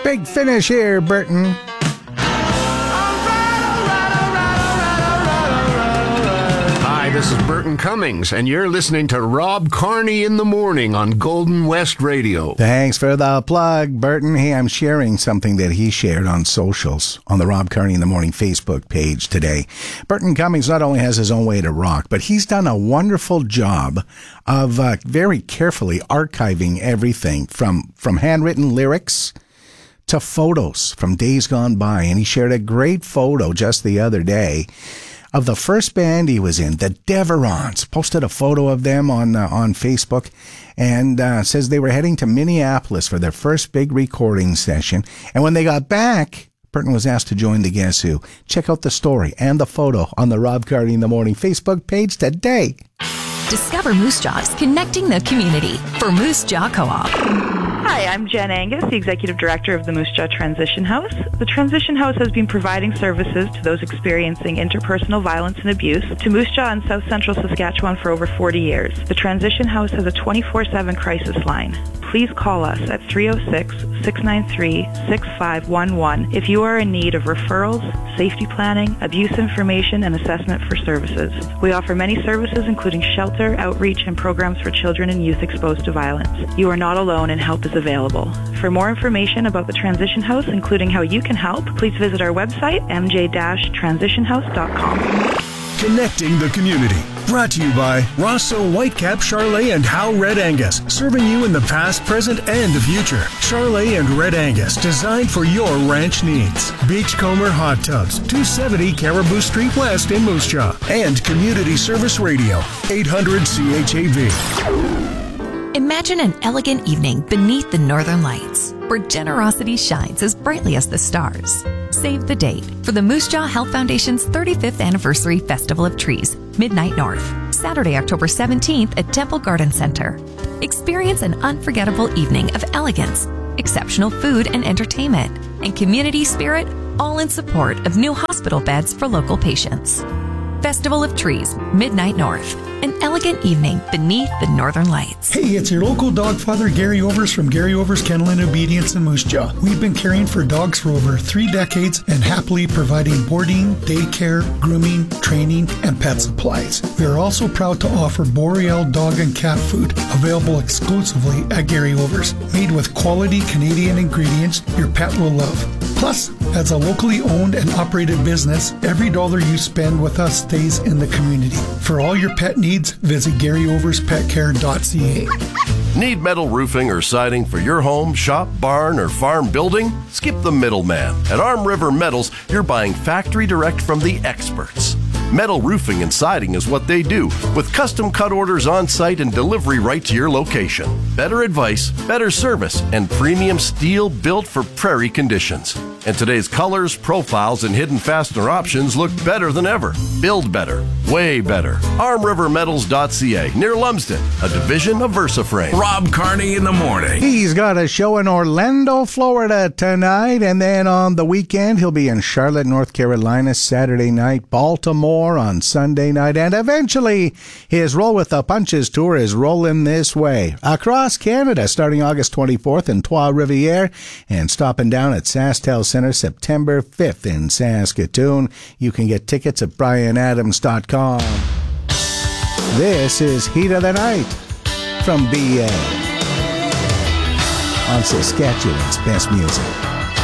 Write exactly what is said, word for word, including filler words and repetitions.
Big finish here, Burton. This is Burton Cummings, and you're listening to Rob Carney in the Morning on Golden West Radio. Thanks for the plug, Burton. Hey, I'm sharing something that he shared on socials on the Rob Carney in the Morning Facebook page today. Burton Cummings not only has his own way to rock, but he's done a wonderful job of uh, very carefully archiving everything from, from handwritten lyrics to photos from days gone by. And he shared a great photo just the other day of the first band he was in, the Deverons. Posted a photo of them on uh, on Facebook and uh, says they were heading to Minneapolis for their first big recording session. And when they got back, Burton was asked to join the Guess Who. Check out the story and the photo on the Rob Carney in the Morning Facebook page today. Discover Moose Jaw's connecting the community for Moose Jaw Co-op. Hi, I'm Jen Angus, the Executive Director of the Moose Jaw Transition House. The Transition House has been providing services to those experiencing interpersonal violence and abuse to Moose Jaw in South Central Saskatchewan for over forty years. The Transition House has a twenty-four seven crisis line. Please call us at three oh six, six nine three, six five one one if you are in need of referrals, safety planning, abuse information, and assessment for services. We offer many services including shelter, outreach, and programs for children and youth exposed to violence. You are not alone and help is available. For more information about the Transition House, including how you can help, please visit our website, m j dash transition house dot com. Connecting the community. Brought to you by Rosso Whitecap, Charlet, and Howe Red Angus. Serving you in the past, present, and the future. Charlet and Red Angus, designed for your ranch needs. Beachcomber Hot Tubs, two seventy Caribou Street West in Moose Jaw. And Community Service Radio, eight hundred C H A V. Imagine an elegant evening beneath the northern lights, where generosity shines as brightly as the stars. Save the date for the Moose Jaw Health Foundation's thirty-fifth Anniversary Festival of Trees, Midnight North, Saturday, October seventeenth at Temple Garden Center. Experience an unforgettable evening of elegance, exceptional food and entertainment, and community spirit, all in support of new hospital beds for local patients. Festival of Trees, Midnight North. An elegant evening beneath the northern lights. Hey, it's your local dog father, Gary Overs from Gary Overs Kennel and Obedience in Moose Jaw. We've been caring for dogs for over three decades and happily providing boarding, daycare, grooming, training, and pet supplies. We are also proud to offer Boreal dog and cat food, available exclusively at Gary Overs. Made with quality Canadian ingredients your pet will love. Plus, as a locally owned and operated business, every dollar you spend with us stays in the community. For all your pet needs, visit gary overs pet care dot c a. Need metal roofing or siding for your home, shop, barn, or farm building? Skip the middleman. At Arm River Metals, you're buying factory direct from the experts. Metal roofing and siding is what they do, with custom cut orders on site and delivery right to your location. Better advice, better service, and premium steel built for prairie conditions. And today's colors, profiles, and hidden fastener options look better than ever. Build better, way better. arm river metals dot c a, near Lumsden, a division of VersaFrame. Rob Carney in the Morning. He's got a show in Orlando, Florida tonight, and then on the weekend he'll be in Charlotte, North Carolina Saturday night, Baltimore on Sunday night, and eventually his Roll with the Punches tour is rolling this way. Across Canada, starting August twenty-fourth in Trois-Rivières and stopping down at SaskTel Center September fifth in Saskatoon. You can get tickets at brian adams dot com. This is Heat of the Night from B A on Saskatchewan's Best Music.